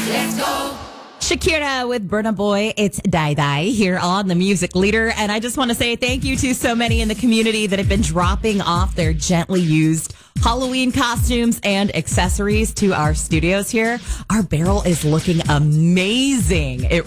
Shakira with Burna Boy. It's Dai Dai here on The Music Leader. And I just want to say thank you to so many in the community that have been dropping off their gently used Halloween costumes and accessories to our studios here. Our barrel is looking amazing. It